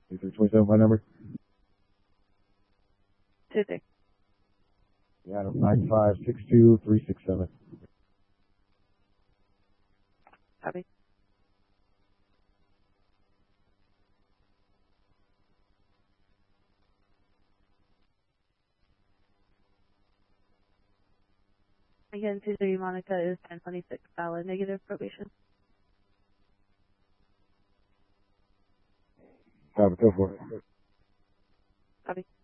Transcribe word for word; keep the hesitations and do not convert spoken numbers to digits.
three twenty-seven, my number. Two six. Yeah, nine five six two three six seven. Copy. Again, two three Monica is ten twenty-six, valid negative probation. Copy, go for it. Copy.